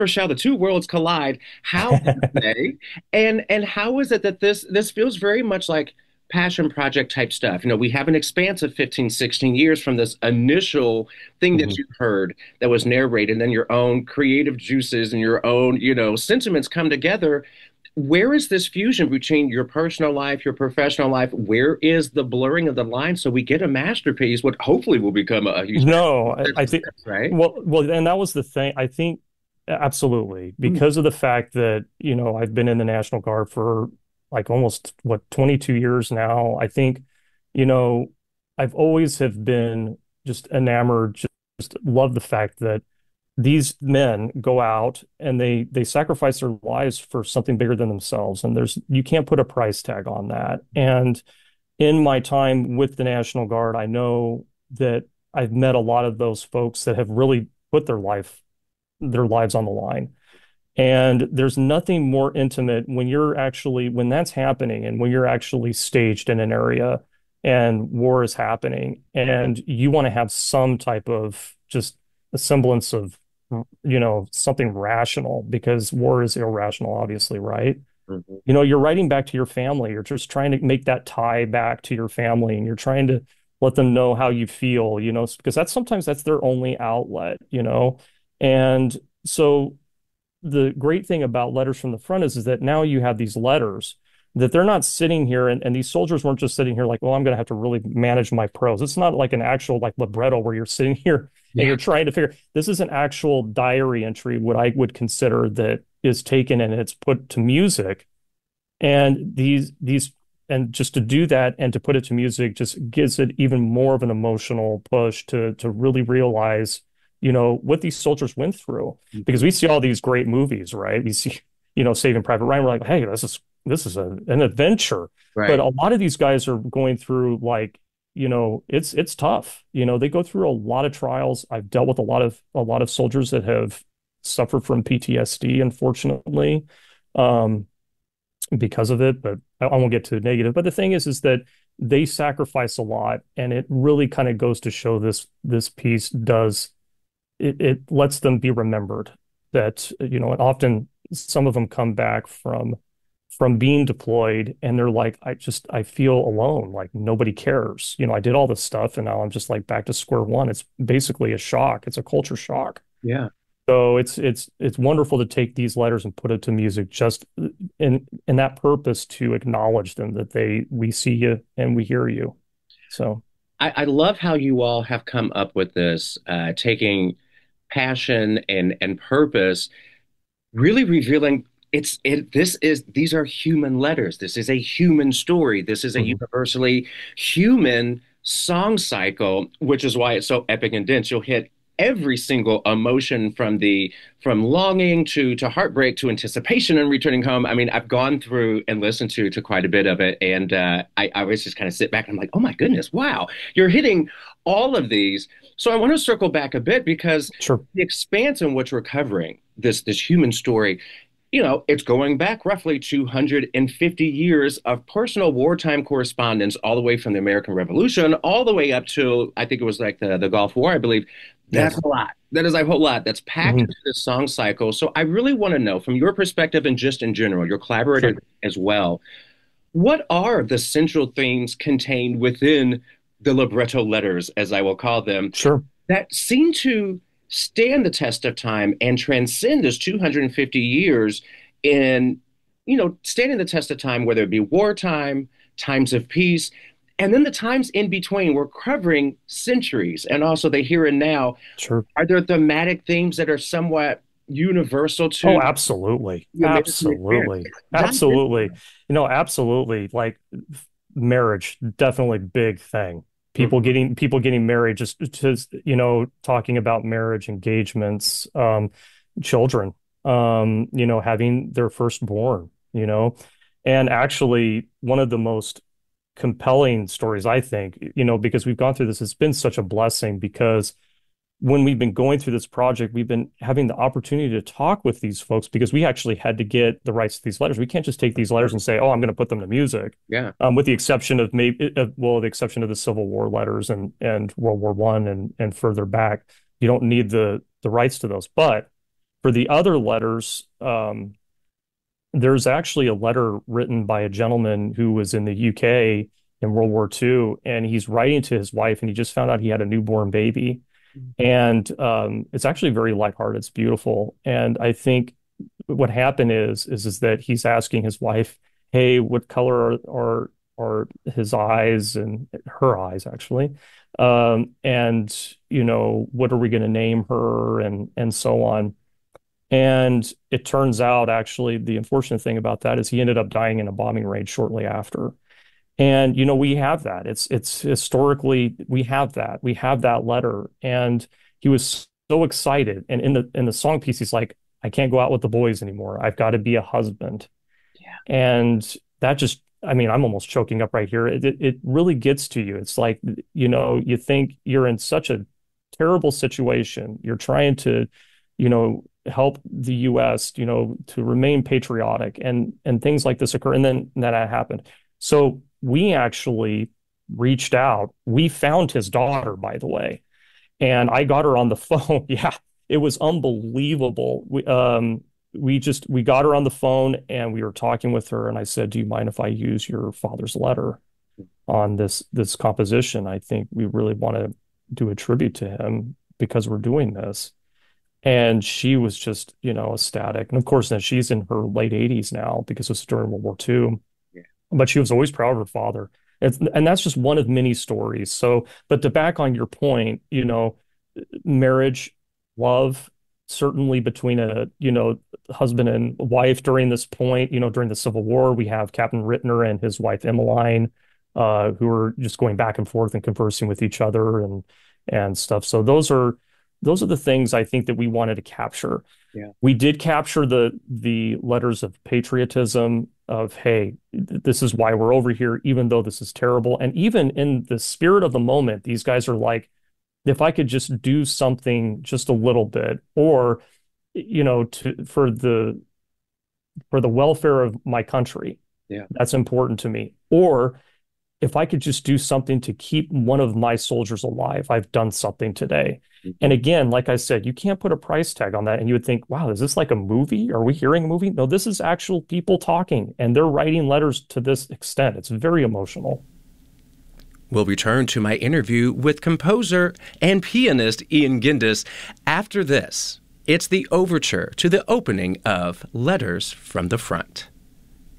shall the two worlds collide? How did they? And how is it that this feels very much like passion project type stuff? You know, we have an expanse of 15, 16 years from this initial thing that Mhm. you heard that was narrated, and then your own creative juices and your own, sentiments come together. Where is this fusion between your personal life, your professional life? Where is the blurring of the line so we get a masterpiece, what hopefully will become a huge No, I think, success, right? well, and that was the thing. I think absolutely Mm, because of the fact that, I've been in the National Guard for like almost what 22 years now. I think, you know, I've always have been just enamored, just love the fact that these men go out and they sacrifice their lives for something bigger than themselves. And you can't put a price tag on that. And in my time with the National Guard, I know that I've met a lot of those folks that have really put their lives on the line. And there's nothing more intimate when that's happening and when you're actually staged in an area and war is happening and you want to have some type of just a semblance of, something rational because war is irrational, obviously, right? mhm. You're writing back to your family. You're just trying to make that tie back to your family and you're trying to let them know how you feel, because sometimes that's their only outlet. And so the great thing about Letters from the Front is that now you have these letters that they're not sitting here and these soldiers weren't just sitting here like, well, I'm going to have to really manage my prose. It's not like an actual like libretto where you're sitting here and Yeah. you're trying to figure this is an actual diary entry, what I would consider that is taken and it's put to music and and just to do that and to put it to music just gives it even more of an emotional push to really realize, what these soldiers went through. Because Mhm. we see all these great movies, right? We see, Saving Private Ryan. We're like, hey, this is an adventure. But Right. a lot of these guys are going through like, it's tough. They go through a lot of trials. I've dealt with a lot of soldiers that have suffered from PTSD, unfortunately. Um, because of it, but I won't get too negative. But the thing is that they sacrifice a lot, and it really kind of goes to show this piece does it lets them be remembered that and often some of them come back from being deployed and they're like I feel alone like nobody cares I did all this stuff and now I'm just like back to square one. It's basically a shock. It's a culture shock. Yeah. So it's wonderful to take these letters and put it to music just in that purpose to acknowledge them that we see you and we hear you. So I love how you all have come up with this, taking passion and purpose, really revealing these are human letters. This is a human story. This is a mhm, universally human song cycle, which is why it's so epic and dense. You'll hit every single emotion from longing to heartbreak to anticipation and returning home. I mean, I've gone through and listened to quite a bit of it, and I always just kind of sit back and I'm like, oh my goodness, wow, you're hitting all of these. So I want to circle back a bit because sure. the expanse in which we're covering this human story, it's going back roughly 250 years of personal wartime correspondence, all the way from the American Revolution, all the way up to, I think it was like the Gulf War, I believe. That's Yes. a lot. That is a whole lot that's packed Mhm, into this song cycle. So I really want to know, from your perspective and just in general, your collaborator sure. as well, what are the central themes contained within the libretto letters, as I will call them, Sure. that seem to stand the test of time and transcend this 250 years in, standing the test of time, whether it be wartime, times of peace, and then the times in between. We're covering centuries and also the here and now. Sure. Are there thematic themes that are somewhat universal to Oh, absolutely. the American experience? Absolutely. Dive into Absolutely. Absolutely. Like marriage, definitely big thing. it. People getting married, just talking about marriage engagements, children, having their firstborn, and actually one of the most compelling stories, I think, because we've gone through this, it's been such a blessing because when we've been going through this project, we've been having the opportunity to talk with these folks because we actually had to get the rights to these letters. We can't just take these letters and say, "Oh, I'm going to put them to music," Yeah. with the exception of the exception of the Civil War letters and World War I and further back. You don't need the rights to those, but For the other letters, there's actually a letter written by a gentleman who was in the UK in World War II, and he's writing to his wife, and he just found out he had a newborn baby. And it's actually very lighthearted. It's beautiful. And I think what happened is that he's asking his wife, "Hey, what color are his eyes and her eyes actually? And what are we going to name her and so on." And it turns out, actually, the unfortunate thing about that is he ended up dying in a bombing raid shortly after. And we have that. It's historically we have that. We have that letter. And he was so excited. And in the song piece, he's like, "I can't go out with the boys anymore. I've got to be a husband." Yeah. And that just, I mean, I'm almost choking up right here. It really gets to you. It's like, you think you're in such a terrible situation. You're trying to, help the US, to remain patriotic, and things like this occur. And then that happened. So we actually reached out. We found his daughter, by the way, and I got her on the phone. Yeah, it was unbelievable. We got her on the phone and we were talking with her, and I said, "Do you mind if I use your father's letter on this composition? I think we really want to do a tribute to him because we're doing this." And she was just, ecstatic. And of course, now she's in her late 80s now because it was during World War II. Yeah. But she was always proud of her father. And that's just one of many stories. So, but to back on your point, marriage, love, certainly between husband and wife during this point, during the Civil War, we have Captain Rittner and his wife Emmeline, who are just going back and forth and conversing with each other and stuff. So those are the things I think that we wanted to capture. Yeah. We did capture the letters of patriotism of, "Hey, this is why we're over here, even though this is terrible." And even in the spirit of the moment, these guys are like, "If I could just do something just a little bit, or for the welfare of my country, Yeah. that's important to me. Or if I could just do something to keep one of my soldiers alive, I've done something today." And again, like I said, you can't put a price tag on that. And you would think, wow, is this like a movie? Are we hearing a movie? No, this is actual people talking, and they're writing letters to this extent. It's very emotional. We'll return to my interview with composer and pianist Ian Gindas after this. It's the overture to the opening of Letters from the Front.